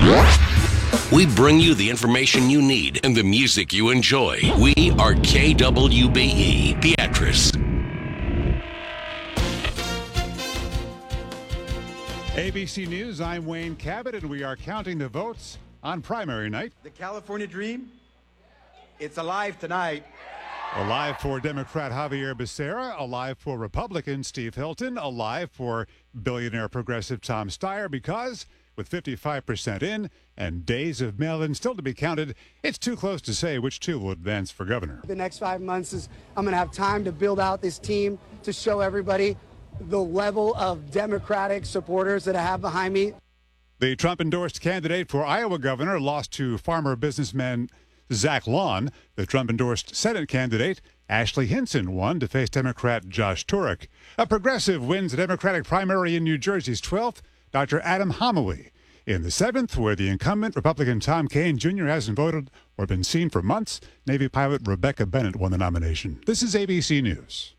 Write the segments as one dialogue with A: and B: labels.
A: We bring you the information you need and the music you enjoy. We are KWBE Beatrice.
B: ABC News, I'm Wayne Cabot, and we are counting the votes on primary night.
C: The California dream, it's alive tonight.
B: Alive for Democrat Javier Becerra, alive for Republican Steve Hilton, alive for billionaire progressive Tom Steyer, because with 55% in and days of mail-in still to be counted, it's too close to say which two will advance for governor.
D: The next 5 months is I'm going to have time to build out this team to show everybody the level of Democratic supporters that I have behind me.
B: The Trump-endorsed candidate for Iowa governor lost to farmer businessman Zach Lawn. The Trump-endorsed Senate candidate, Ashley Hinson, won to face Democrat Josh Turek. A progressive wins the Democratic primary in New Jersey's 12th, Dr. Adam Homowy. In the 7th, where the incumbent Republican Tom Kean Jr. hasn't voted or been seen for months, Navy pilot Rebecca Bennett won the nomination. This is ABC News.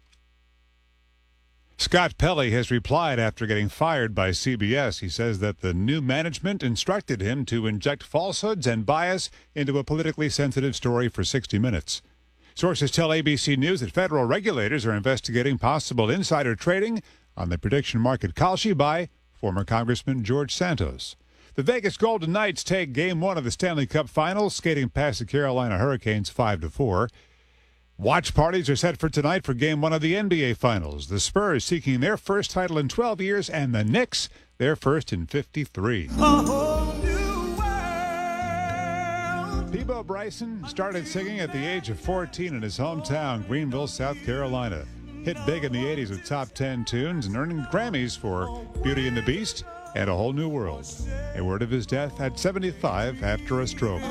B: Scott Pelley has replied after getting fired by CBS. He says that the new management instructed him to inject falsehoods and bias into a politically sensitive story for 60 Minutes. Sources tell ABC News that federal regulators are investigating possible insider trading on the prediction market Kalshi by former Congressman George Santos. The Vegas Golden Knights take Game 1 of the Stanley Cup Finals, skating past the Carolina Hurricanes 5-4. Watch parties are set for tonight for Game 1 of the NBA Finals. The Spurs seeking their first title in 12 years, and the Knicks their first in 53. Peabo Bryson started singing at the age of 14 in his hometown, Greenville, South Carolina. Hit big in the 80s with top 10 tunes and earning Grammys for Beauty and the Beast and A Whole New World. A word of his death at 75 after a stroke.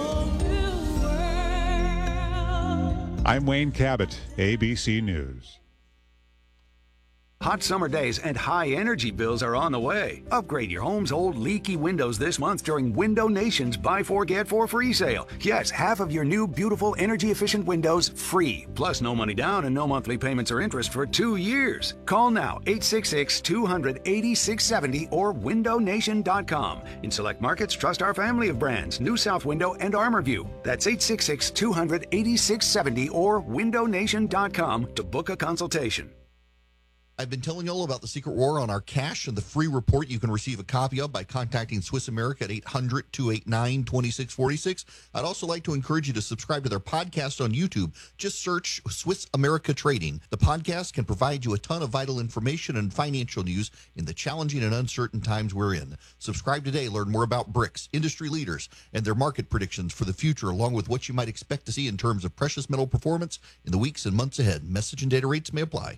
B: I'm Wayne Cabot, ABC News.
E: Hot summer days and high energy bills are on the way. Upgrade your home's old leaky windows this month during Window Nation's Buy 4 Get 4 free sale. Yes, half of your new beautiful energy efficient windows free. Plus no money down and no monthly payments or interest for 2 years. Call now 866-200-8670 or windownation.com. In select markets, trust our family of brands, New South Window and ArmorView. That's 866-200-8670 or windownation.com to book a consultation.
F: I've been telling you all about the Secret War on our cash and the free report you can receive a copy of by contacting Swiss America at 800-289-2646. I'd also like to encourage you to subscribe to their podcast on YouTube. Just search Swiss America Trading. The podcast can provide you a ton of vital information and financial news in the challenging and uncertain times we're in. Subscribe today. Learn more about BRICS, industry leaders, and their market predictions for the future, along with what you might expect to see in terms of precious metal performance in the weeks and months ahead. Message and data rates may apply.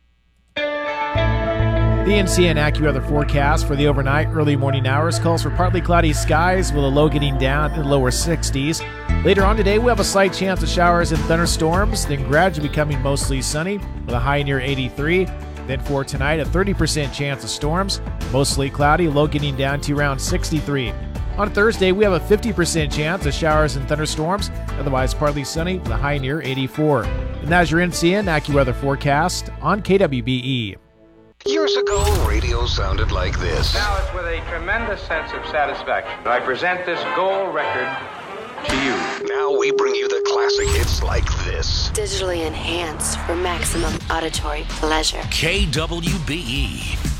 G: The NCN AccuWeather forecast for the overnight early morning hours calls for partly cloudy skies with a low getting down in the lower 60s. Later on today, we have a slight chance of showers and thunderstorms, then gradually becoming mostly sunny with a high near 83. Then for tonight, a 30% chance of storms, mostly cloudy, low getting down to around 63. On Thursday, we have a 50% chance of showers and thunderstorms, otherwise partly sunny with a high near 84. And that's your NCN AccuWeather forecast on KWBE.
A: Years ago, radio sounded like this.
H: Now it's with a tremendous sense of satisfaction I present this gold record to you.
A: Now we bring you the classic hits like this.
I: Digitally enhanced for maximum auditory pleasure.
A: KWBE.